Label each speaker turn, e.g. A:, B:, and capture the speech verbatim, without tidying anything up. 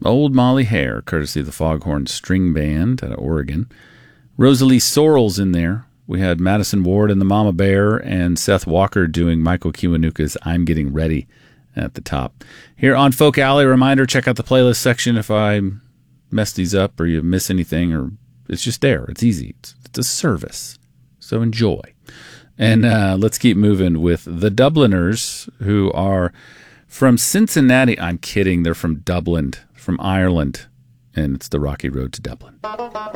A: Old Molly Hare, courtesy of the Foghorn String Band out of Oregon. Rosalie Sorrell's in there. We had Madison Ward and the Mama Bear and Seth Walker doing Michael Kiwanuka's I'm Getting Ready at the top. Here on Folk Alley, reminder, check out the playlist section if I mess these up or you miss anything, or it's just there. It's easy. It's, it's a service. So enjoy. And uh, let's keep moving with the Dubliners, who are from Cincinnati. I'm kidding. They're from Dublin, from Ireland, and it's the Rocky Road to Dublin.